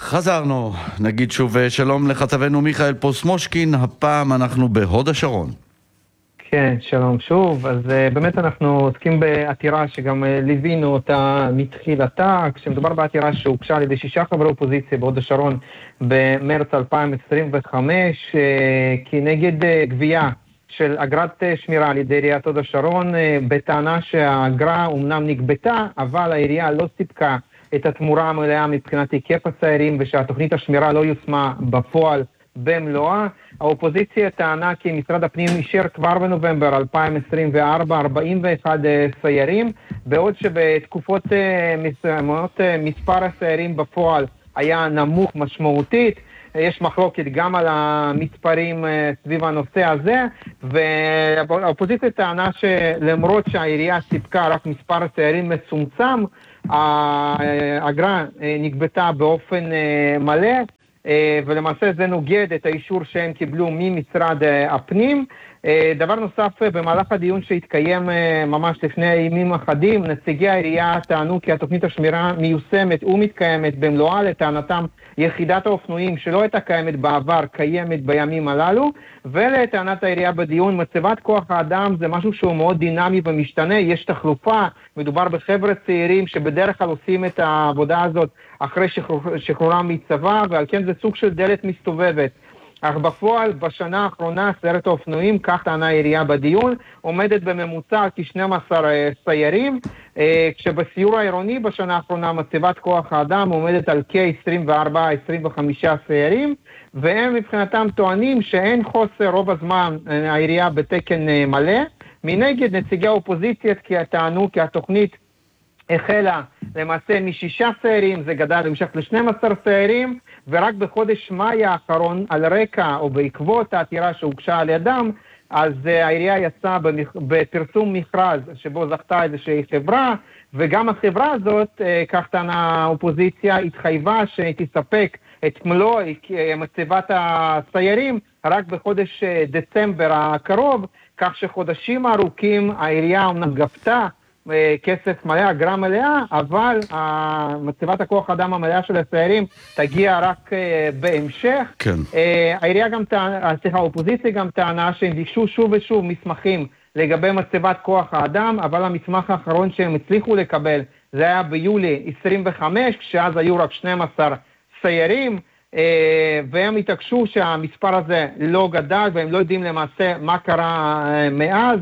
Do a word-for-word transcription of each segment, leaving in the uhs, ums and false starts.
חזרנו, נגיד שוב שלום לכתבנו מיכאל פוסמושקין, הפעם אנחנו בהוד השרון. כן, שלום שוב. אז uh, באמת אנחנו עוסקים בעתירה שגם uh, ליווינו אותה מתחילתה, כשמדובר בעתירה שהוגשה על ידי שישה חברי אופוזיציה בהוד השרון במרץ אלפיים עשרים וחמש, uh, כנגד uh, גבייה של אגרת uh, שמירה על ידי עיריית הוד השרון, uh, בטענה שהאגרה אומנם נגבתה, אבל העירייה לא סיפקה את התמורה המלאה מבחינת היקף הציירים, ושהתוכנית השמירה לא יושמה בפועל במלואה. האופוזיציה טענה כי משרד הפנים אישר כבר בנובמבר אלפיים עשרים וארבע ארבעים ואחד סיירים, בעוד שבתקופות מסוימות מספר הסיירים בפועל היה נמוך משמעותית. יש מחלוקת גם על המספרים סביב הנושא הזה, והאופוזיציה טענה שלמרות שהעירייה סיפקה רק מספר הסיירים מצומצם, האגרה נגבתה באופן מלא, ולמעשה זה נוגד את האישור שהם קיבלו ממשרד הפנים. דבר נוסף, במהלך הדיון שהתקיים ממש לפני ימים אחדים, נציגי העירייה טענו כי התוכנית השמירה מיושמת ומתקיימת במלואה. לטענתם יחידת האופנועים שלא הייתה קיימת בעבר קיימת בימים הללו, ולטענת העירייה בדיון, מצבת כוח האדם זה משהו שהוא מאוד דינמי ומשתנה, יש תחלופה, מדובר בחבר'ה צעירים שבדרך כלל עושים את העבודה הזאת אחרי שחרור, שחרורם מצבא, ועל כן זה סוג של דלת מסתובבת. אך בפועל, בשנה האחרונה, סיירת האופנועים, כך טענה העירייה בדיון, עומדת בממוצע כ-שנים עשר סיירים, כשבסיור העירוני בשנה האחרונה מצבת כוח האדם עומדת על כ-עשרים וארבע עד עשרים וחמישה סיירים, והם מבחינתם טוענים שאין חוסר רוב הזמן העירייה בתקן מלא. מנגד, נציגי האופוזיציה טענו כי התוכנית החלה למעשה משישה סיירים, זה גדל למשך ל-שנים עשר סיירים, ורק בחודש מאי האחרון, על רקע או בעקבות העתירה שהוגשה על ידם, אז העירייה יצאה בפרסום מכרז שבו זכתה איזושהי חברה, וגם החברה הזאת, כך טענה האופוזיציה, התחייבה שתספק את מלוא מצבת הסיירים רק בחודש דצמבר הקרוב, כך שחודשים ארוכים העירייה אומנם גבתה כסף מלא, אגרה מלאה, אבל מצבת הכוח האדם המלאה של הסיירים תגיע רק בהמשך. כן. העירייה גם טענה, סליחה, האופוזיציה גם טענה שהם ביקשו שוב ושוב מסמכים לגבי מצבת כוח האדם, אבל המסמך האחרון שהם הצליחו לקבל זה היה ביולי עשרים וחמש, כשאז היו רק שנים עשר סיירים, והם התעקשו שהמספר הזה לא גדל, והם לא יודעים למעשה מה קרה מאז.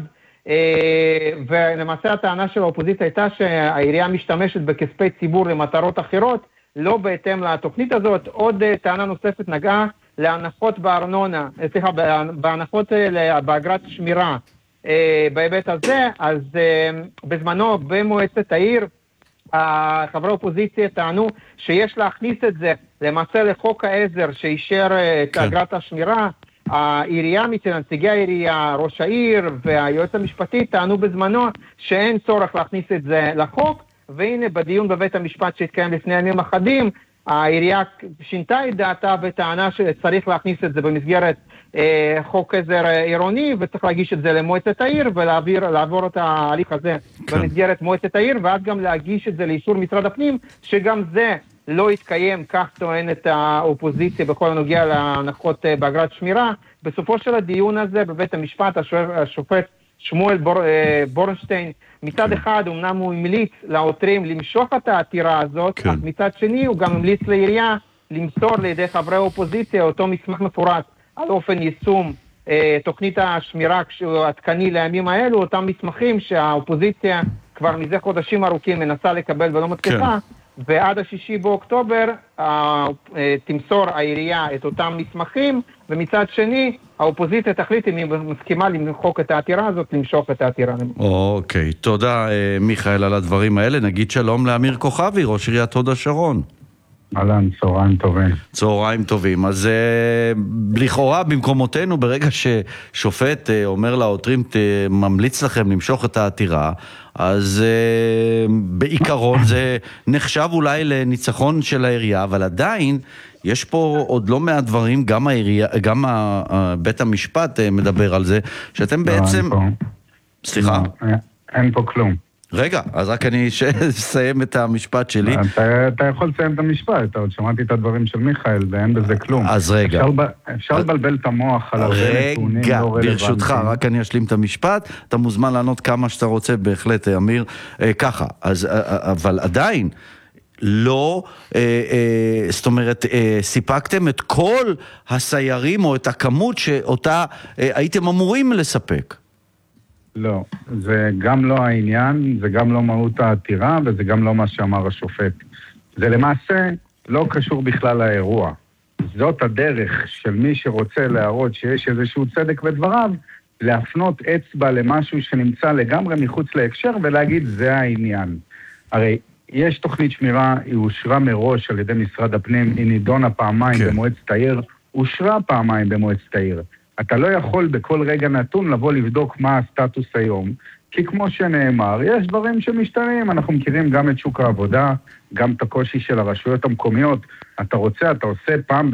ולמעשה הטענה של האופוזיציה הייתה שהעירייה משתמשת בכספי ציבור למטרות אחרות, לא בהתאם לתוכנית הזאת. עוד טענה נוספת נגעה להנחות בארנונה, סליחה, בהנחות באגרת שמירה. בהיבט הזה, אז בזמנו במועצת העיר, חברי האופוזיציה טענו שיש להכניס את זה למעשה לחוק העזר שאישר את אגרת השמירה. העירייה, נציגי העירייה, ראש העיר והיועץ המשפטי טענו בזמנו שאין צורך להכניס את זה לחוק, והנה בדיון בבית המשפט שהתקיים לפני ימים אחדים, העירייה שינתה את דעתה וטענה שצריך להכניס את זה במסגרת אה, חוק עזר עירוני, וצריך להגיש את זה למועצת העיר ולהעביר, לעבור את ההליך הזה כן. במסגרת מועצת העיר, ועד גם להגיש את זה לאישור משרד הפנים, שגם זה לא התקיים, כך טוענת האופוזיציה בכל הנוגע להנחות באגרת שמירה. בסופו של הדיון הזה בבית המשפט, השופט שמואל בור, בורנשטיין, מצד אחד אמנם הוא המליץ לעותרים למשוך את העתירה הזאת, כן. אך מצד שני הוא גם המליץ לעירייה למסור לידי חברי האופוזיציה אותו מסמך מפורט על אופן יישום אה, תוכנית השמירה התקני לימים האלו, אותם מסמכים שהאופוזיציה כבר מזה חודשים ארוכים מנסה לקבל ולא מצליחה, כן. ועד השישי באוקטובר תמסור העירייה את אותם מסמכים, ומצד שני האופוזיציה תחליט אם היא מסכימה למחוק את העתירה הזאת, למשוך את העתירה. אוקיי, תודה מיכאל על הדברים האלה. נגיד שלום לאמיר כוכבי, ראש עיריית הוד השרון. אהלן, צהריים טובים. צהריים טובים. אז לכאורה במקומותינו, ברגע ששופט אומר לעותרים, ממליץ לכם למשוך את העתירה, אז בעיקרון זה נחשב אולי לניצחון של העירייה, אבל עדיין יש פה עוד לא מעט דברים, גם העירייה, גם בית המשפט מדבר על זה, שאתם בעצם... לא, אין פה. סליחה? לא, אין פה כלום. רגע, אז רק אני אסיים את המשפט שלי. אתה, אתה יכול לסיים את המשפט, אתה עוד שמעתי את הדברים של מיכאל, ואין בזה כלום. אז רגע. אפשר, אפשר לבלבל את המוח על הרבה נתונים לא רלוונטיים. רגע, ברשותך, רק אני אשלים את המשפט, אתה מוזמן לענות כמה שאתה רוצה, בהחלט, אמיר, אה, ככה, אז, אה, אבל עדיין, לא, אה, אה, זאת אומרת, אה, סיפקתם את כל הסיירים, או את הכמות שאותה אה, הייתם אמורים לספק. לא, זה גם לא העניין, זה גם לא מהות העתירה, וזה גם לא מה שאמר השופט. זה למעשה לא קשור בכלל לאירוע. זאת הדרך של מי שרוצה להראות שיש איזשהו צדק בדבריו, להפנות אצבע למשהו שנמצא לגמרי מחוץ להקשר, ולהגיד זה העניין. הרי יש תוכנית שמירה, היא אושרה מראש על ידי משרד הפנים, היא נידונה פעמיים כן. במועצת העיר, אושרה פעמיים במועצת העיר. אתה לא יכול בכל רגע נתון לבוא לבדוק מה הסטטוס היום, כי כמו שנאמר, יש דברים שמשתנים, אנחנו מכירים גם את שוק העבודה, גם את הקושי של הרשויות המקומיות, אתה רוצה, אתה עושה פעם